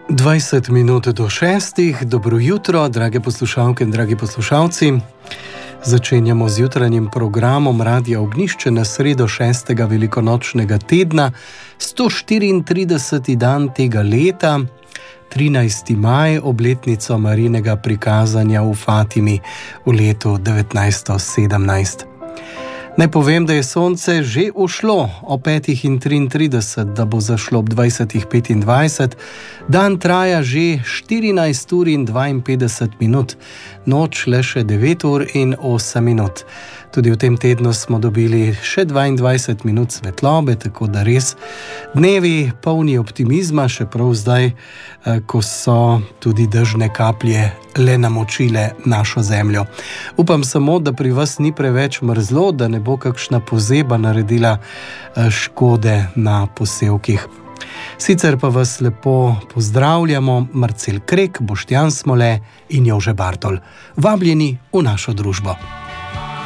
20 minut do 6. Dobro jutro, drage poslušalke in dragi poslušalci. Začenjamo z jutranjim programom Radia Ognjišče na sredo 6. velikonočnega tedna, 134. dan tega leta, 13. maj, obletnico Marijinega prikazanja v Fatimi v letu 1917. Naj povem, da je sonce že ušlo o 5:33, da bo zašlo ob 20:25. Dan traja že 14 ur in 52 minut, noč le še 9 ur in 8 minut. Tudi v tem tednu smo dobili še 22 minut svetlobe, tako da res dnevi polni optimizma, še prav zdaj, ko so tudi dežne kaplje le namočile našo zemljo. Upam samo, da pri vas ni preveč mrzlo, da ne bo kakšna pozeba naredila škode na posevkih. Sicer pa vas lepo pozdravljamo Marcel Krek, Boštjan Smole in Jože Bartol. Vabljeni v našo družbo.